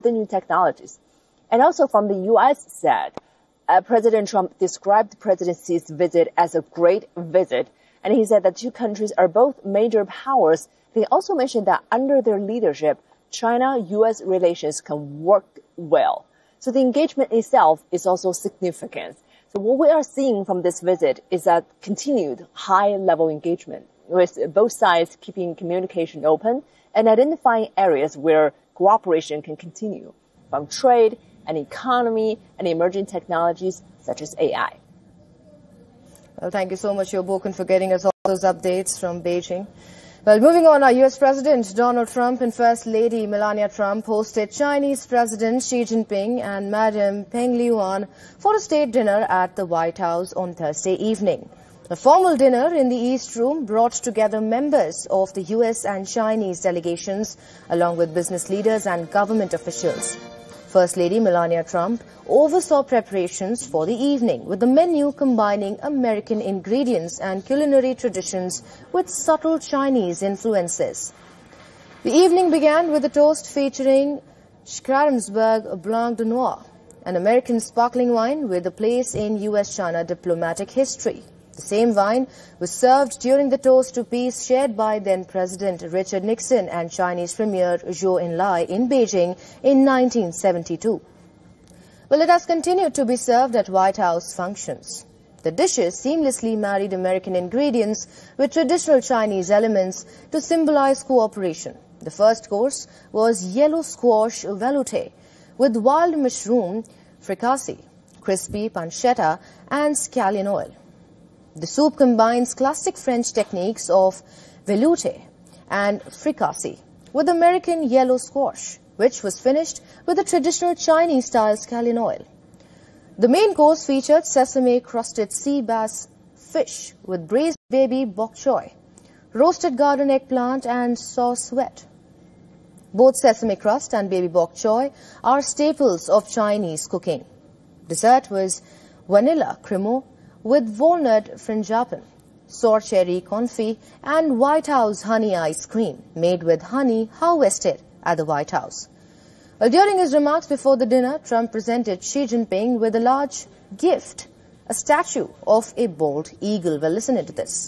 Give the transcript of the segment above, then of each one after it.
the new technologies. And also from the U.S. side, President Trump described President Xi's visit as a great visit. And he said that two countries are both major powers. They also mentioned that under their leadership, China-U.S. relations can work well. So the engagement itself is also significant. So what we are seeing from this visit is that continued high-level engagement, with both sides keeping communication open and identifying areas where cooperation can continue, from trade and economy and emerging technologies such as AI. Well, thank you so much, Yo Bo-kun, for getting us all those updates from Beijing. Well, moving on, our U.S. President Donald Trump and First Lady Melania Trump hosted Chinese President Xi Jinping and Madam Peng Liyuan for a state dinner at the White House on Thursday evening. A formal dinner in the East Room brought together members of the U.S. and Chinese delegations, along with business leaders and government officials. First Lady Melania Trump oversaw preparations for the evening, with the menu combining American ingredients and culinary traditions with subtle Chinese influences. The evening began with a toast featuring Schrammsberg Blanc de Noir, an American sparkling wine with a place in U.S.-China diplomatic history. The same wine was served during the toast to peace shared by then-President Richard Nixon and Chinese Premier Zhou Enlai in Beijing in 1972. Well, it has continued to be served at White House functions. The dishes seamlessly married American ingredients with traditional Chinese elements to symbolize cooperation. The first course was yellow squash velouté with wild mushroom fricassee, crispy pancetta, and scallion oil. The soup combines classic French techniques of velouté and fricassee with American yellow squash, which was finished with a traditional Chinese-style scallion oil. The main course featured sesame-crusted sea bass fish with braised baby bok choy, roasted garden eggplant, and sauce wet. Both sesame crust and baby bok choy are staples of Chinese cooking. Dessert was vanilla cremant with walnut frinjapan, sour cherry confit, and White House honey ice cream made with honey harvested at the White House. Well, during his remarks before the dinner, Trump presented Xi Jinping with a large gift, a statue of a bald eagle. Well, listen into this.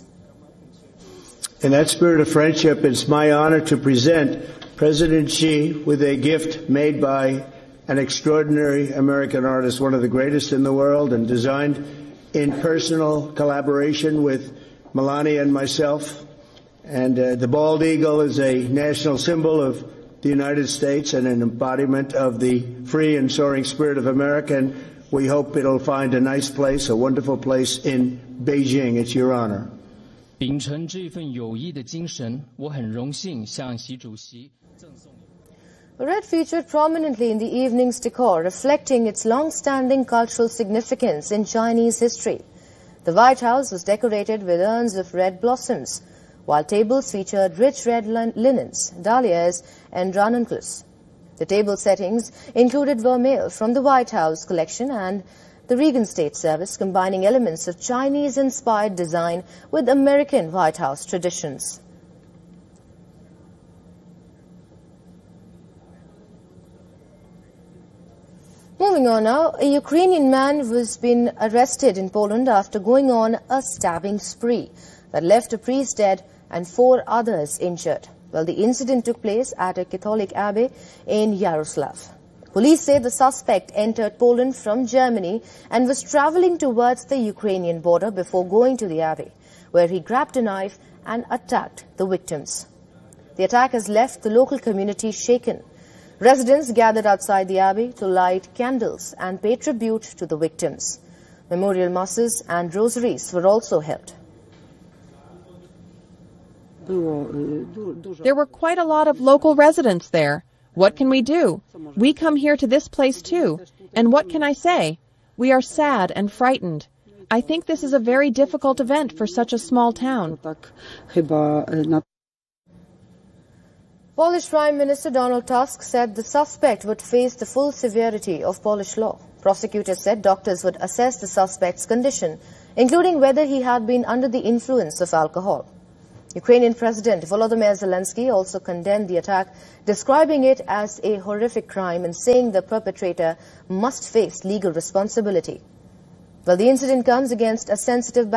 In that spirit of friendship, it's my honor to present President Xi with a gift made by an extraordinary American artist, one of the greatest in the world, and designed in personal collaboration with Melania and myself. And the bald eagle is a national symbol of the United States and an embodiment of the free and soaring spirit of America. And we hope it'll find a nice place, a wonderful place in Beijing. It's your honor. 秉承这份友谊的精神，我很荣幸向习主席赠送。 Red featured prominently in the evening's decor, reflecting its long-standing cultural significance in Chinese history. The White House was decorated with urns of red blossoms, while tables featured rich red linens, dahlias, and ranunculuses. The table settings included vermeil from the White House collection and the Reagan State Service, combining elements of Chinese-inspired design with American White House traditions. Moving on now, a Ukrainian man has been arrested in Poland after going on a stabbing spree that left a priest dead and 4 others injured. Well, the incident took place at a Catholic abbey in Yaroslav. Police say the suspect entered Poland from Germany and was traveling towards the Ukrainian border before going to the abbey, where he grabbed a knife and attacked the victims. The attack has left the local community shaken. Residents gathered outside the abbey to light candles and pay tribute to the victims. Memorial masses and rosaries were also held. There were quite a lot of local residents there. What can we do? We come here to this place too. And what can I say? We are sad and frightened. I think this is a very difficult event for such a small town. Polish Prime Minister Donald Tusk said the suspect would face the full severity of Polish law. Prosecutors said doctors would assess the suspect's condition, including whether he had been under the influence of alcohol. Ukrainian President Volodymyr Zelensky also condemned the attack, describing it as a horrific crime and saying the perpetrator must face legal responsibility. Well, the incident comes against a sensitive